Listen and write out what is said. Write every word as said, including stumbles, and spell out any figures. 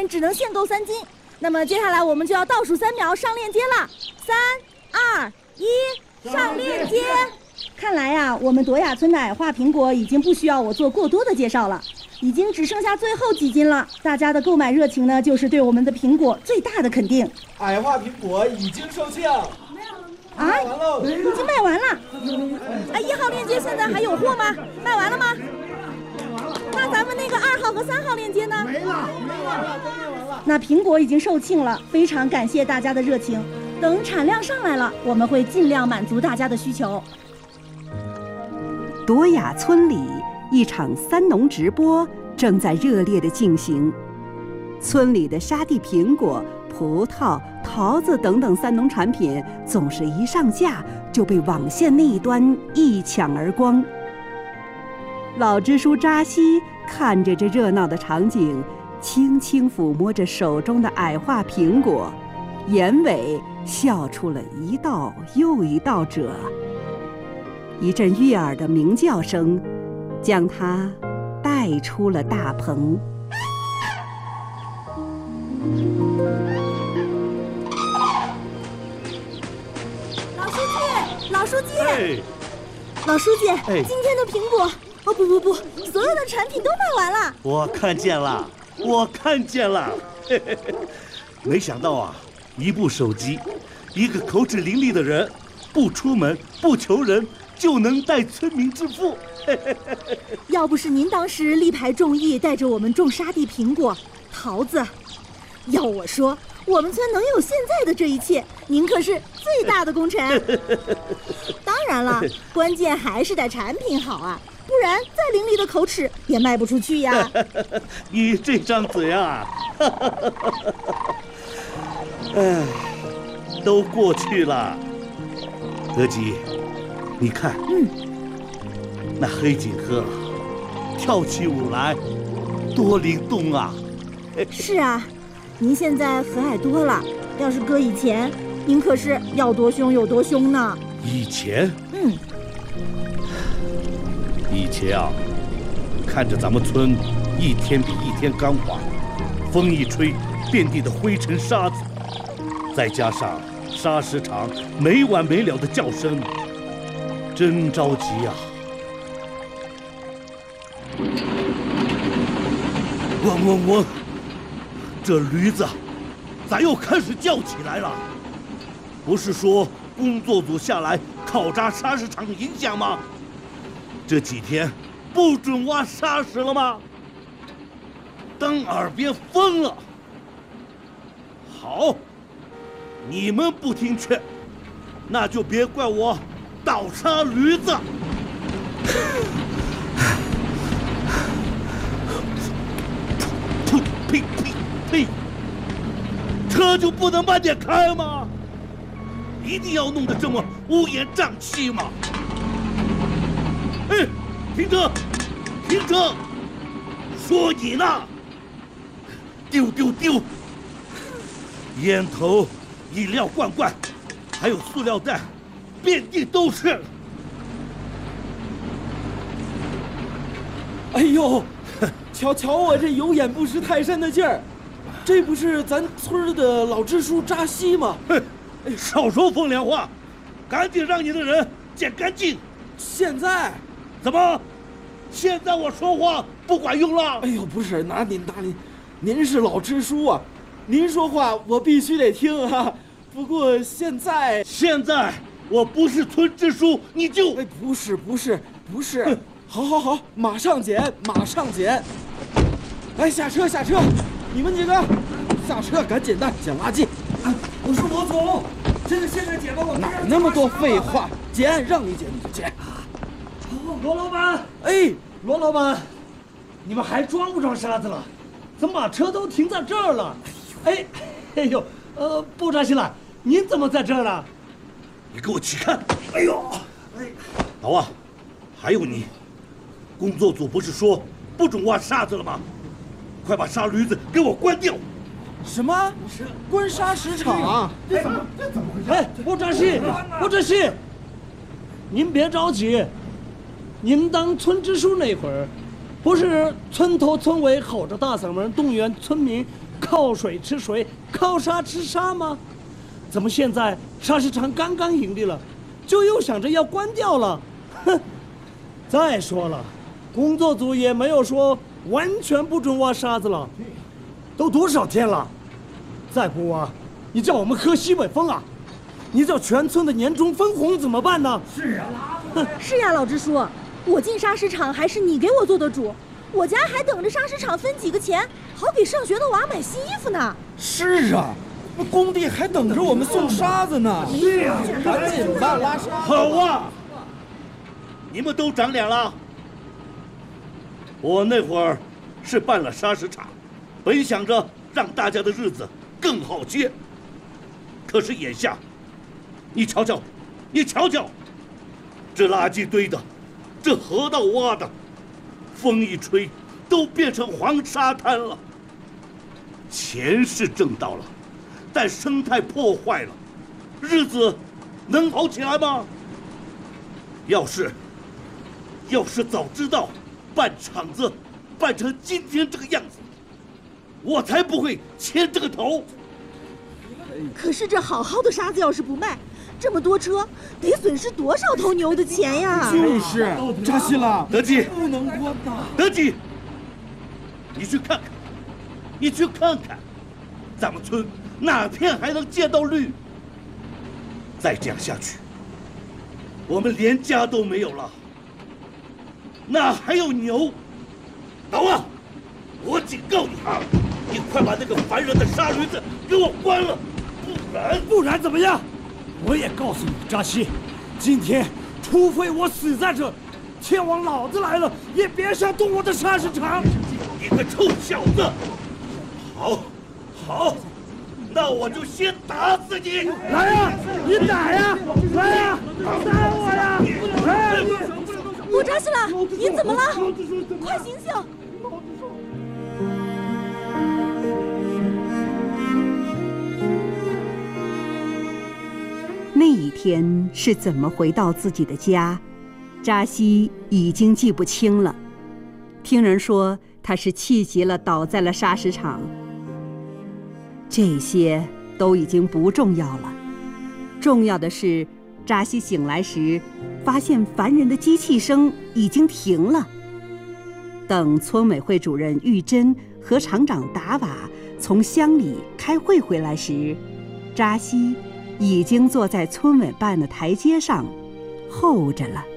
人只能限购三斤。那么接下来我们就要倒数三秒上链接了，三、二、一，上链接。看来呀、啊，我们朵雅村的矮化苹果已经不需要我做过多的介绍了，已经只剩下最后几斤了。大家的购买热情呢，就是对我们的苹果最大的肯定。 矮化苹果已经售罄。 啊，已经卖完了。哎，一号链接现在还有货吗？卖完了吗？那咱们那个二号和三号链接呢？ 没了，没了，都卖完了。 那苹果已经售罄了，非常感谢大家的热情。等产量上来了，我们会尽量满足大家的需求。 朵雅村里，一场三农直播正在热烈地进行。村里的沙地苹果、葡萄、桃子等等三农产品，总是一上架就被网线那一端一抢而光。老支书扎西看着这热闹的场景，轻轻抚摸着手中的矮化苹果，眼尾笑出了一道又一道褶。一阵悦耳的鸣叫声，将他带出了大棚。 老书记，老书记， 哎， 老书记， 哎今天的苹果，哦不不不，所有的产品都卖完了。 我看见了，我看见了，嘿嘿嘿，没想到啊，一部手机，一个口齿伶俐的人，不出门不求人，就能带村民致富。 要不是您当时力排众议，带着我们种沙地苹果、桃子，要我说，我们村能有现在的这一切，您可是最大的功臣。当然了，关键还是得产品好啊，不然再伶俐的口齿也卖不出去呀。 你这张嘴啊，哎，都过去了。德吉，你看， 嗯， 那黑锦鹤跳起舞来，多灵动啊！ 是啊，您现在和蔼多了，要是搁以前，您可是要多凶有多凶呢。 以前， 嗯， 以前啊，看着咱们村一天比一天干滑，风一吹，遍地的灰尘沙子，再加上砂石场没完没了的叫声，真着急呀！嗡嗡嗡，这驴子咋又开始叫起来了？不是说工作组下来考察砂石场影响吗？这几天不准挖砂石了吗？当耳边风了。好，你们不听劝，那就别怪我倒杀驴子。呸呸呸！车就不能慢点开吗？一定要弄得这么乌烟瘴气吗？哎，停车！停车！说你呢！丢丢丢！烟头、饮料罐罐，还有塑料袋，遍地都是。 哎呦，瞧瞧我这有眼不识泰山的劲儿，这不是咱村的老支书扎西吗？ 哼，少说风凉话，赶紧让你的人捡干净。 现在？ 怎么？现在我说话不管用了？ 哎呦，不是，拿您拿您，您是老支书啊，您说话我必须得听啊。不过现在， 现在我不是村支书，你就…… 哎，不是不是不是，好好好，马上捡，马上捡。哎，下车下车，你们几个下车，赶紧的捡垃圾。 啊、我是罗总，这个现在捡吧，我哪那么多废话，捡让你捡你就捡。 罗老板， 哎， 罗老板，你们还装不装沙子了？怎么把车都停在这儿了？哎，哎呦，呃，不扎西了，您怎么在这儿呢？ 你给我起看！哎呦，哎，老王，还有你，工作组不是说不准挖沙子了吗？快把沙驴子给我关掉！ 什么？关砂石场？ 这怎么这怎么回事？哎，不扎西，不扎西，您别着急。您当村支书那会儿，不是村头村尾吼着大嗓门动员村民靠水吃水，靠沙吃沙吗？怎么现在沙石场刚刚盈利了，就又想着要关掉了？哼！再说了，工作组也没有说完全不准挖沙子了，都多少天了？再不挖，你叫我们喝西北风啊？你叫全村的年终分红怎么办呢？ 是啊， 是呀，老支书，我进砂石场还是你给我做的主，我家还等着砂石场分几个钱，好给上学的娃买新衣服呢。 是啊，那工地还等着我们送沙子呢。 对呀， 赶紧吧，拉沙。 好啊！你们都长脸了。我那会儿是办了砂石场，本想着让大家的日子更好些。可是眼下，你瞧瞧，你瞧瞧，这垃圾堆的，这河道挖的，风一吹都变成黄沙滩了。钱是挣到了，但生态破坏了，日子能好起来吗？要是要是早知道办厂子办成今天这个样子，我才不会牵这个头。 可是这好好的沙子要是不卖，这么多车得损失多少头牛的钱呀！ 就是，扎西了， 德基， 不能关呐！ 德基，你去看看，你去看看，咱们村哪片还能见到绿？再这样下去，我们连家都没有了，哪还有牛？老王，我警告你啊，你快把那个烦人的沙驴子给我关了！不然， 不然怎么样？我也告诉你，扎西，今天除非我死在这，天王老子来了也别想动我的砂石场！ 你个臭小子！好，好，那我就先打死你！ 来呀，你打呀！来呀，打我呀！来！ 不扎西了，您怎么了？快醒醒！ 那一天是怎么回到自己的家，扎西已经记不清了。听人说他是气急了倒在了砂石场。这些都已经不重要了，重要的是扎西醒来时发现烦人的机器声已经停了。等村委会主任玉珍和厂长达瓦从乡里开会回来时，扎西已经坐在村委办的台阶上候着了。